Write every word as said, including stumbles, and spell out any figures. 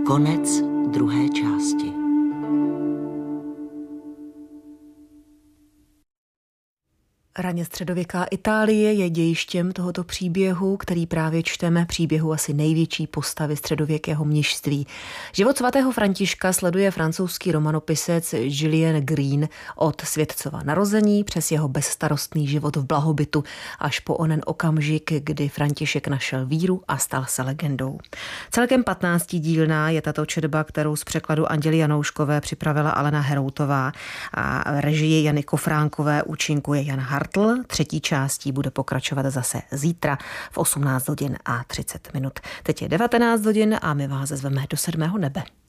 Konec druhé části. Raně středověká Itálie je dějištěm tohoto příběhu, který právě čteme, příběhu asi největší postavy středověkého mnišství. Život svatého Františka sleduje francouzský romanopisec Julien Green od světcova narození přes jeho bezstarostný život v blahobytu až po onen okamžik, kdy František našel víru a stal se legendou. Celkem patnáctidílná je tato četba, kterou z překladu Anděly Janouškové připravila Alena Heroutová a režii Jany Kofránkové účinkuje Jan Hartl. Třetí částí bude pokračovat zase zítra v osmnáct hodin a třicet minut. Teď je devatenáct hodin a my vás zveme do sedmého nebe.